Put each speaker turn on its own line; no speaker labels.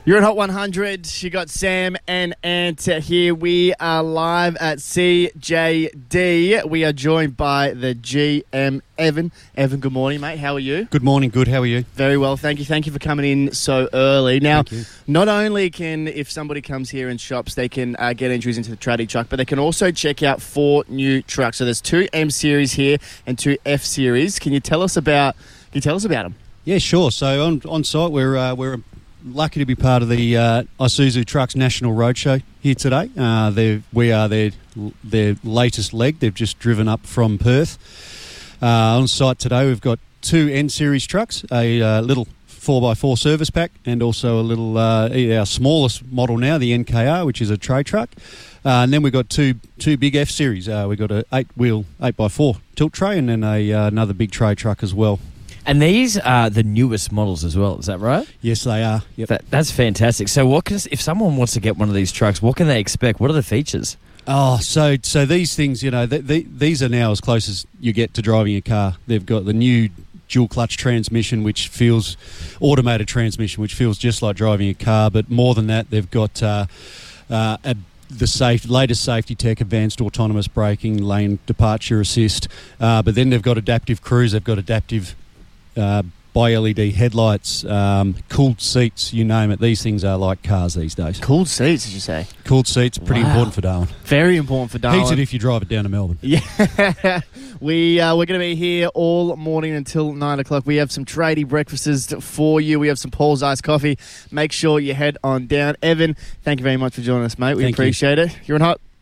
You're at Hot 100. You got Sam and Ant here. We are live at CJD. We are joined by the GM, Evan. Evan, good morning, mate. How are you?
Good morning. Good. How are you?
Very well, thank you. Thank you for coming in so early. Now, not only can, if somebody comes here and shops, they can get entries into the tradie truck, but they can also check out 4 new trucks. So there's 2 M Series here and 2 F Series. Can you tell us about them?
Yeah, sure. So on site, we're lucky to be part of the Isuzu Trucks National Roadshow here today. We are their latest leg. They've just driven up from Perth. On site today, we've got 2 N-Series trucks, a little 4x4 service pack, and also a little our smallest model now, the NKR, which is a tray truck. And then we've got two big F-Series. We've got a 8-wheel 8x4 tilt tray, and then another big tray truck as well.
And these are the newest models as well, is that right?
Yes, they are. Yep.
That's fantastic. So if someone wants to get one of these trucks, what can they expect? What are the features?
Oh, so these things, these are now as close as you get to driving a car. They've got the new dual clutch transmission, which feels automated transmission, which feels just like driving a car. But more than that, they've got the latest safety tech, advanced autonomous braking, lane departure assist. But then they've got adaptive cruise. They've got adaptive bi-LED headlights, cooled seats, you name it. These things are like cars these days.
Cooled seats, did you say?
Cooled seats, pretty important for Darwin.
Very important for Darwin.
Heats it if you drive it down to Melbourne.
Yeah. We're going to be here all morning until 9 o'clock. We have some tradie breakfasts for you. We have some Paul's Iced Coffee. Make sure you head on down. Evan, thank you very much for joining us, mate. We appreciate it. You're on Hot.